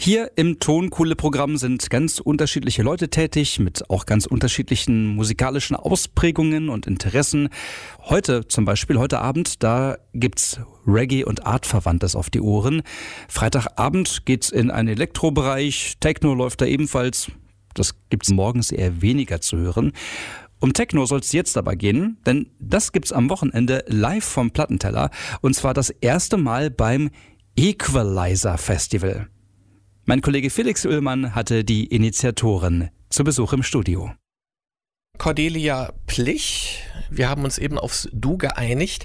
Hier im Tonkohle-Programm sind ganz unterschiedliche Leute tätig, mit auch ganz unterschiedlichen musikalischen Ausprägungen und Interessen. Heute zum Beispiel, heute Abend, da gibt's Reggae und Artverwandtes auf die Ohren. Freitagabend geht's in einen Elektrobereich, Techno läuft da ebenfalls. Das gibt's morgens eher weniger zu hören. Um Techno soll es jetzt aber gehen, denn das gibt's am Wochenende live vom Plattenteller. Und zwar das erste Mal beim Equalizer Festival. Mein Kollege Felix Ullmann hatte die Initiatoren zu Besuch im Studio. Cordelia Plich, wir haben uns eben aufs Du geeinigt.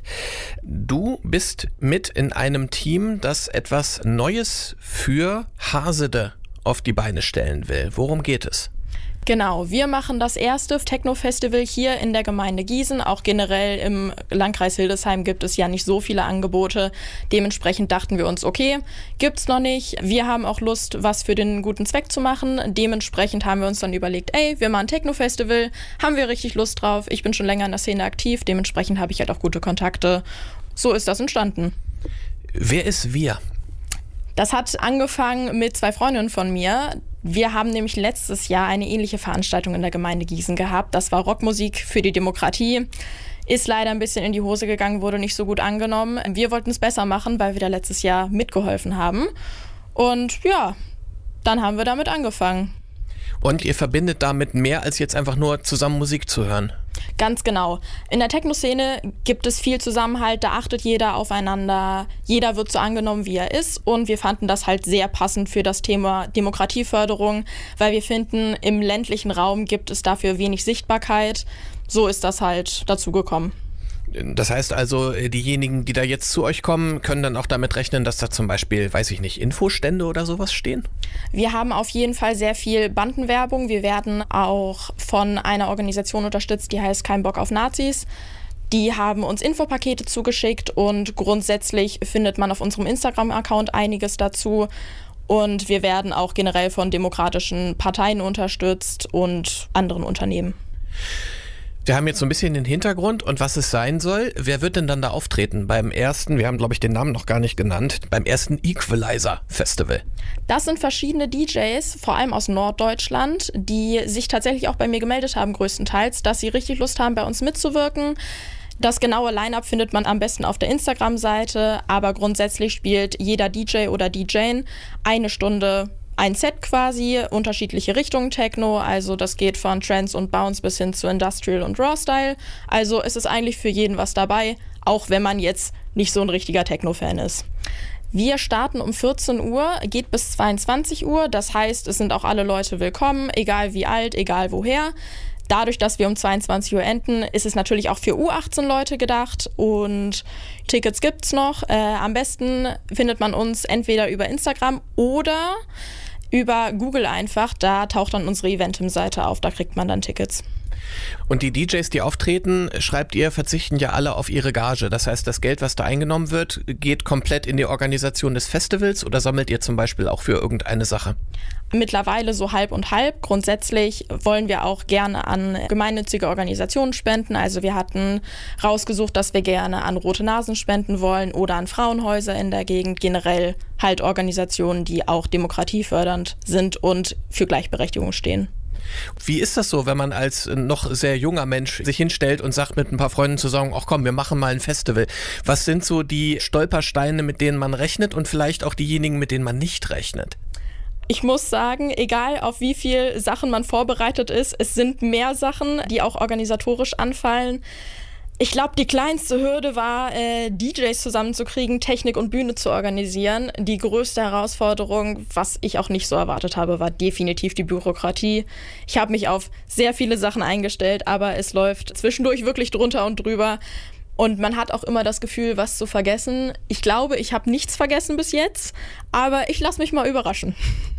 Du bist mit in einem Team, das etwas Neues für Hasede auf die Beine stellen will. Worum geht es? Genau, wir machen das erste Techno-Festival hier in der Gemeinde Gießen. Auch generell im Landkreis Hildesheim gibt es ja nicht so viele Angebote. Dementsprechend dachten wir uns, okay, gibt's noch nicht. Wir haben auch Lust, was für den guten Zweck zu machen. Dementsprechend haben wir uns dann überlegt, wir machen ein Techno-Festival, haben wir richtig Lust drauf. Ich bin schon länger in der Szene aktiv, dementsprechend habe ich halt auch gute Kontakte. So ist das entstanden. Wer ist wir? Das hat angefangen mit 2 Freundinnen von mir. Wir haben nämlich letztes Jahr eine ähnliche Veranstaltung in der Gemeinde Gießen gehabt. Das war Rockmusik für die Demokratie. Ist leider ein bisschen in die Hose gegangen, wurde nicht so gut angenommen. Wir wollten es besser machen, weil wir da letztes Jahr mitgeholfen haben. Und ja, dann haben wir damit angefangen. Und ihr verbindet damit mehr als jetzt einfach nur zusammen Musik zu hören? Ganz genau. In der Techno-Szene gibt es viel Zusammenhalt, da achtet jeder aufeinander, jeder wird so angenommen, wie er ist, und wir fanden das halt sehr passend für das Thema Demokratieförderung, weil wir finden, im ländlichen Raum gibt es dafür wenig Sichtbarkeit. So ist das halt dazu gekommen. Das heißt also, diejenigen, die da jetzt zu euch kommen, können dann auch damit rechnen, dass da zum Beispiel, weiß ich nicht, Infostände oder sowas stehen? Wir haben auf jeden Fall sehr viel Bandenwerbung. Wir werden auch von einer Organisation unterstützt, die heißt Kein Bock auf Nazis. Die haben uns Infopakete zugeschickt und grundsätzlich findet man auf unserem Instagram-Account einiges dazu. Und wir werden auch generell von demokratischen Parteien unterstützt und anderen Unternehmen. Wir haben jetzt so ein bisschen den Hintergrund und was es sein soll. Wer wird denn dann da auftreten beim ersten, wir haben glaube ich den Namen noch gar nicht genannt, beim ersten Equalizer Festival? Das sind verschiedene DJs, vor allem aus Norddeutschland, die sich tatsächlich auch bei mir gemeldet haben größtenteils, dass sie richtig Lust haben, bei uns mitzuwirken. Das genaue Line-Up findet man am besten auf der Instagram-Seite, aber grundsätzlich spielt jeder DJ oder DJin eine Stunde ein Set quasi, unterschiedliche Richtungen Techno, also das geht von Trance und Bounce bis hin zu Industrial und Raw-Style. Also es ist eigentlich für jeden was dabei, auch wenn man jetzt nicht so ein richtiger Techno-Fan ist. Wir starten um 14 Uhr, geht bis 22 Uhr, das heißt, es sind auch alle Leute willkommen, egal wie alt, egal woher. Dadurch, dass wir um 22 Uhr enden, ist es natürlich auch für U18 Leute gedacht und Tickets gibt's noch. Am besten findet man uns entweder über Instagram oder über Google einfach. Da taucht dann unsere Eventim-Seite auf, da kriegt man dann Tickets. Und die DJs, die auftreten, schreibt ihr, verzichten ja alle auf ihre Gage. Das heißt, das Geld, was da eingenommen wird, geht komplett in die Organisation des Festivals oder sammelt ihr zum Beispiel auch für irgendeine Sache? Mittlerweile so halb und halb. Grundsätzlich wollen wir auch gerne an gemeinnützige Organisationen spenden. Also wir hatten rausgesucht, dass wir gerne an Rote Nasen spenden wollen oder an Frauenhäuser in der Gegend. Generell halt Organisationen, die auch demokratiefördernd sind und für Gleichberechtigung stehen. Wie ist das so, wenn man als noch sehr junger Mensch sich hinstellt und sagt mit ein paar Freunden zusammen, ach komm, wir machen mal ein Festival. Was sind so die Stolpersteine, mit denen man rechnet und vielleicht auch diejenigen, mit denen man nicht rechnet? Ich muss sagen, egal auf wie viel Sachen man vorbereitet ist, es sind mehr Sachen, die auch organisatorisch anfallen. Ich glaube, die kleinste Hürde war, DJs zusammenzukriegen, Technik und Bühne zu organisieren. Die größte Herausforderung, was ich auch nicht so erwartet habe, war definitiv die Bürokratie. Ich habe mich auf sehr viele Sachen eingestellt, aber es läuft zwischendurch wirklich drunter und drüber. Und man hat auch immer das Gefühl, was zu vergessen. Ich glaube, ich habe nichts vergessen bis jetzt, aber ich lasse mich mal überraschen.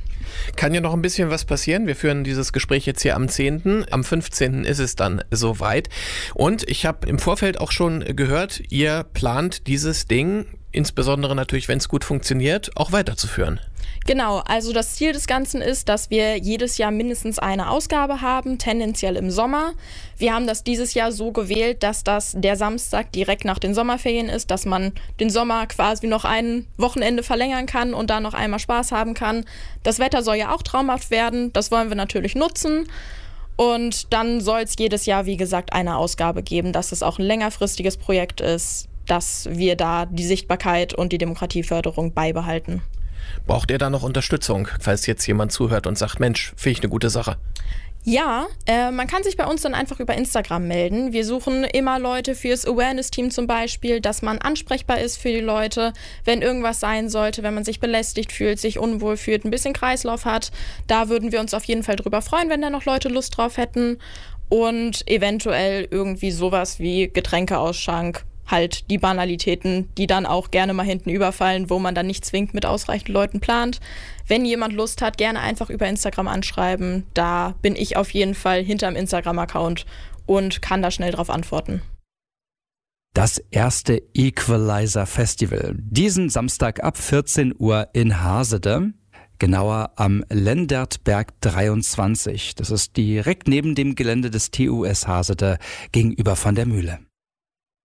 Kann ja noch ein bisschen was passieren. Wir führen dieses Gespräch jetzt hier am 10. Am 15. ist es dann soweit. Und ich habe im Vorfeld auch schon gehört, ihr plant dieses Ding insbesondere natürlich, wenn es gut funktioniert, auch weiterzuführen. Genau, also das Ziel des Ganzen ist, dass wir jedes Jahr mindestens eine Ausgabe haben, tendenziell im Sommer. Wir haben das dieses Jahr so gewählt, dass das der Samstag direkt nach den Sommerferien ist, dass man den Sommer quasi noch ein Wochenende verlängern kann und da noch einmal Spaß haben kann. Das Wetter soll ja auch traumhaft werden, das wollen wir natürlich nutzen. Und dann soll es jedes Jahr, wie gesagt, eine Ausgabe geben, dass es auch ein längerfristiges Projekt ist, dass wir da die Sichtbarkeit und die Demokratieförderung beibehalten. Braucht ihr da noch Unterstützung, falls jetzt jemand zuhört und sagt, Mensch, finde ich eine gute Sache? Ja, man kann sich bei uns dann einfach über Instagram melden. Wir suchen immer Leute fürs Awareness-Team zum Beispiel, dass man ansprechbar ist für die Leute, wenn irgendwas sein sollte, wenn man sich belästigt fühlt, sich unwohl fühlt, ein bisschen Kreislauf hat. Da würden wir uns auf jeden Fall drüber freuen, wenn da noch Leute Lust drauf hätten. Und eventuell irgendwie sowas wie Getränkeausschank, halt die Banalitäten, die dann auch gerne mal hinten überfallen, wo man dann nicht zwingend mit ausreichend Leuten plant. Wenn jemand Lust hat, gerne einfach über Instagram anschreiben. Da bin ich auf jeden Fall hinterm Instagram-Account und kann da schnell drauf antworten. Das erste Equalizer Festival. Diesen Samstag ab 14 Uhr in Hasede. Genauer am Lendertberg 23. Das ist direkt neben dem Gelände des TUS Hasede gegenüber von der Mühle.